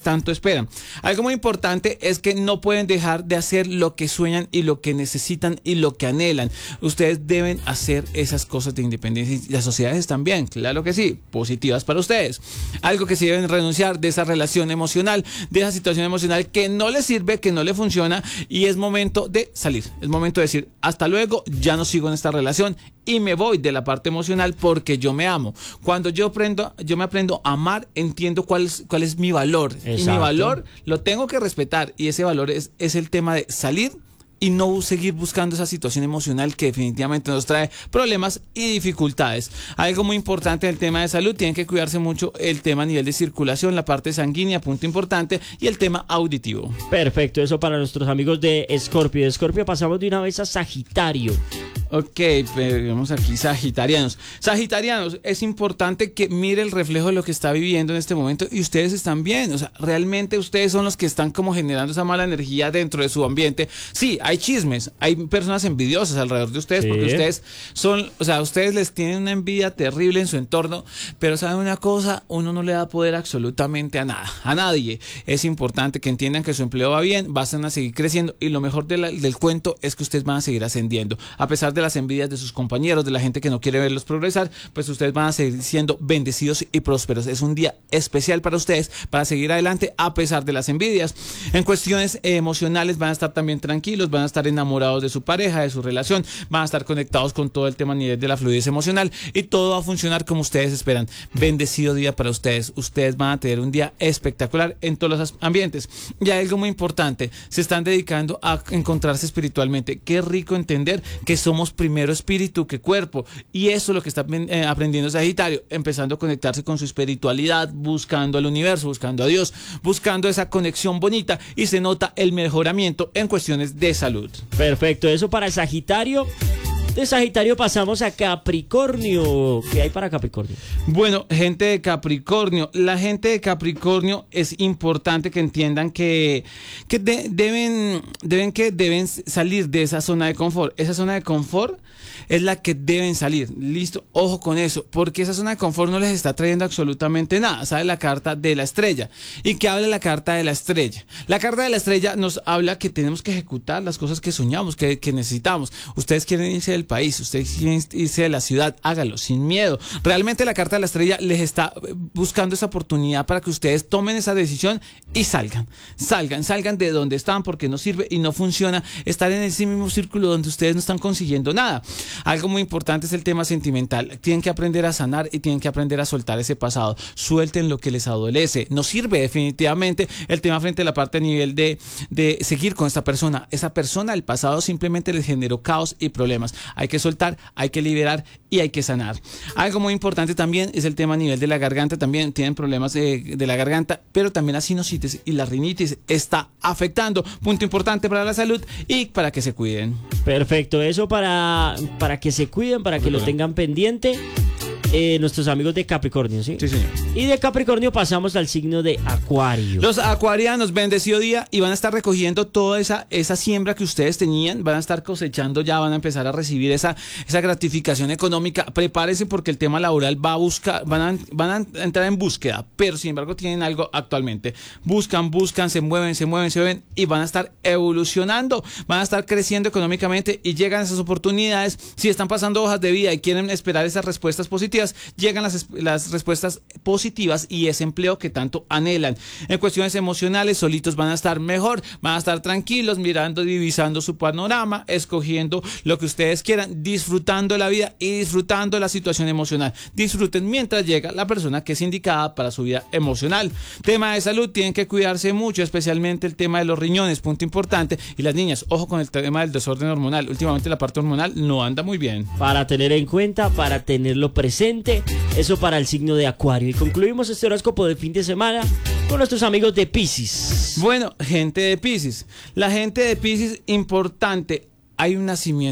tanto esperan. Algo muy importante es que no pueden dejar de hacer lo que sueñan y lo que necesitan y lo que anhelan. Ustedes deben hacer esas cosas de independencia y las sociedades también, claro que sí, positivas para ustedes. Algo que sí deben renunciar de esa relación emocional, de esa situación emocional que no les sirve, que no les funciona, y es momento de salir, es momento de decir hasta luego, ya no sigo en esta relación y me voy de la parte emocional porque yo me amo. Cuando yo me aprendo a amar, entiendo cuál es mi valor. Exacto. Y mi valor lo tengo que respetar, y ese valor es el tema de salir y no seguir buscando esa situación emocional que definitivamente nos trae problemas y dificultades. Algo muy importante en el tema de salud, tienen que cuidarse mucho el tema a nivel de circulación, la parte sanguínea, punto importante, y el tema auditivo. Perfecto, eso para nuestros amigos de Escorpio. De Escorpio pasamos de una vez a Sagitario. Ok, vemos aquí Sagitarianos. Sagitarianos, es importante que mire el reflejo de lo que está viviendo en este momento, y ustedes están bien. O sea, realmente ustedes son los que están como generando esa mala energía dentro de su ambiente. Sí, hay chismes, hay personas envidiosas alrededor de ustedes, porque ustedes son, o sea, ustedes les tienen una envidia terrible en su entorno, pero ¿saben una cosa? Uno no le da poder absolutamente a nada, a nadie. Es importante que entiendan que su empleo va bien, van a seguir creciendo, y lo mejor del cuento es que ustedes van a seguir ascendiendo. A pesar de las envidias de sus compañeros, de la gente que no quiere verlos progresar, pues ustedes van a seguir siendo bendecidos y prósperos. Es un día especial para ustedes, para seguir adelante a pesar de las envidias. En cuestiones emocionales van a estar también tranquilos, van a estar enamorados de su pareja, de su relación, van a estar conectados con todo el tema a nivel de la fluidez emocional, y todo va a funcionar como ustedes esperan. Bendecido día para ustedes. Ustedes van a tener un día espectacular en todos los ambientes. Y hay algo muy importante, se están dedicando a encontrarse espiritualmente. Qué rico entender que somos primero espíritu que cuerpo, y eso es lo que está aprendiendo Sagitario, empezando a conectarse con su espiritualidad, buscando al universo, buscando a Dios, buscando esa conexión bonita, y se nota el mejoramiento en cuestiones de salud. Perfecto, eso para el Sagitario. De Sagitario pasamos a Capricornio. ¿Qué hay para Capricornio? Bueno, gente de Capricornio, la gente de Capricornio es importante que entiendan que deben salir de esa zona de confort. Esa zona de confort es la que deben salir. Listo, ojo con eso, porque esa zona de confort no les está trayendo absolutamente nada. Sale la carta de la estrella. ¿Y qué habla la carta de la estrella? La carta de la estrella nos habla que tenemos que ejecutar las cosas que soñamos, que necesitamos. Ustedes quieren irse del país, ustedes quieren irse de la ciudad, hágalo sin miedo. Realmente la carta de la estrella les está buscando esa oportunidad para que ustedes tomen esa decisión y salgan de donde están, porque no sirve y no funciona estar en ese mismo círculo donde ustedes no están consiguiendo nada. Algo muy importante es el tema sentimental. Tienen que aprender a sanar y tienen que aprender a soltar ese pasado. Suelten lo que les adolece. No sirve definitivamente el tema frente a la parte a nivel de seguir con esta persona. Esa persona del pasado simplemente les generó caos y problemas. Hay que soltar, hay que liberar y hay que sanar. Algo muy importante también es el tema a nivel de la garganta. También tienen problemas de la garganta, pero también la sinusitis y la rinitis está afectando. Punto importante para la salud y para que se cuiden. Perfecto, eso para que se cuiden, para que lo tengan pendiente. Nuestros amigos de Capricornio, ¿sí? Sí, señor. Y de Capricornio pasamos al signo de Acuario. Los acuarianos, bendecido día, y van a estar recogiendo toda esa siembra que ustedes tenían, van a estar cosechando ya, van a empezar a recibir esa gratificación económica. Prepárense porque el tema laboral va a buscar, van a entrar en búsqueda, pero sin embargo tienen algo actualmente. Buscan, se mueven y van a estar evolucionando, van a estar creciendo económicamente y llegan esas oportunidades. Si están pasando hojas de vida y quieren esperar esas respuestas positivas, llegan las respuestas positivas y ese empleo que tanto anhelan. En cuestiones emocionales, solitos van a estar mejor, van a estar tranquilos, mirando, divisando su panorama, escogiendo lo que ustedes quieran, disfrutando la vida y disfrutando la situación emocional. Disfruten mientras llega la persona que es indicada para su vida emocional. Tema de salud, tienen que cuidarse mucho, especialmente el tema de los riñones, punto importante. Y las niñas, ojo con el tema del desorden hormonal. Últimamente la parte hormonal no anda muy bien. Para tener en cuenta, para tenerlo presente. Eso para el signo de Acuario. Y concluimos este horóscopo de fin de semana con nuestros amigos de Piscis. Bueno, gente de Piscis. La gente de Piscis, importante, hay un nacimiento.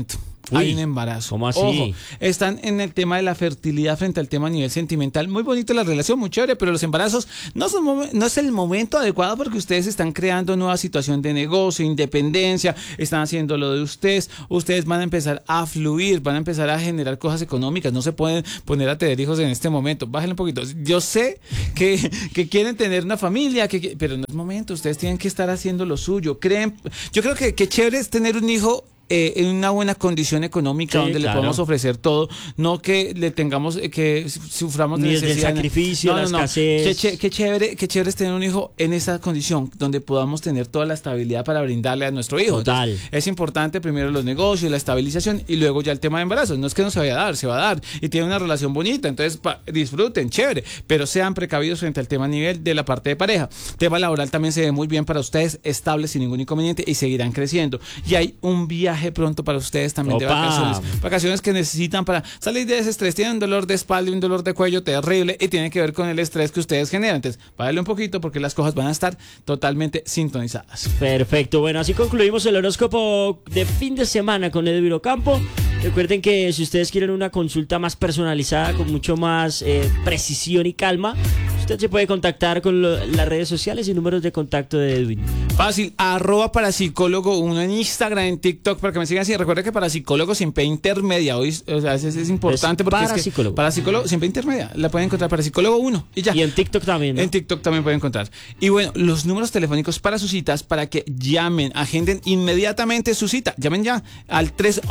hay un embarazo. ¿Cómo así? Ojo, están en el tema de la fertilidad frente al tema a nivel sentimental. Muy bonito la relación, muy chévere, pero los embarazos no es el momento adecuado porque ustedes están creando nueva situación de negocio, independencia, están haciendo lo de ustedes. Ustedes van a empezar a fluir, van a empezar a generar cosas económicas. No se pueden poner a tener hijos en este momento. Bájenle un poquito. Yo sé que quieren tener una familia, pero no es momento. Ustedes tienen que estar haciendo lo suyo. Yo creo que chévere es tener un hijo en una buena condición económica, sí, donde claro, le podamos ofrecer todo, no que le tengamos que suframos ni necesidad, el sacrificio, la escasez. Qué chévere es tener un hijo en esa condición donde podamos tener toda la estabilidad para brindarle a nuestro hijo. Total. Entonces, es importante primero los negocios, la estabilización y luego ya el tema de embarazo. No es que no se vaya a dar, se va a dar y tiene una relación bonita, entonces disfruten, chévere, pero sean precavidos frente al tema a nivel de la parte de pareja. Tema laboral también se ve muy bien para ustedes, estable sin ningún inconveniente y seguirán creciendo. Y hay un viaje pronto para ustedes también. Opa. de vacaciones que necesitan para salir de ese estrés. Tienen un dolor de espalda y un dolor de cuello terrible y tiene que ver con el estrés que ustedes generan. Entonces, bájale un poquito porque las cosas van a estar totalmente sintonizadas. Perfecto, bueno, así concluimos el horóscopo de fin de semana con Edwin Ocampo. Recuerden que si ustedes quieren una consulta más personalizada, con mucho más precisión y calma, usted se puede contactar con las redes sociales y números de contacto de Edwin. Fácil, @parapsicólogo1 en Instagram, en TikTok, para que me sigan así. Recuerden que parapsicólogo sin P intermedia, hoy, o sea, es importante porque parapsicólogo. Parapsicólogo sin P intermedia, la pueden encontrar parapsicólogo1 y ya. Y en TikTok también, ¿no? En TikTok también pueden encontrar. Y bueno, los números telefónicos para sus citas, para que llamen, agenden inmediatamente su cita. Llamen ya al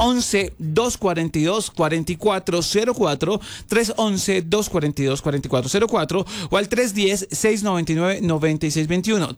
311-242-4404, 311-242-4404 o al 310-699-9621,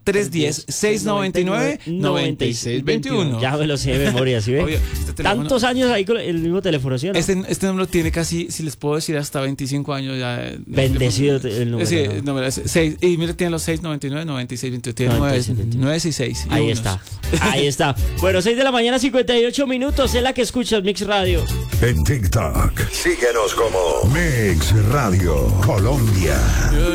310-699-9621. Ya me lo sé de memoria, ¿sí ve? Obvio, Tantos años ahí con el mismo teléfono, ¿sí o no? Este número tiene casi, si les puedo decir, hasta 25 años ya. Bendecido el número. Sí, el número es 6. Y mire, tiene los 699, 96, 21. Tiene 9 y 6. Y ahí unos. está. Ahí está. Bueno, 6 de la mañana, 58 minutos. Es la que escuchas Mix Radio. En TikTok, síguenos como Mix Radio Colombia.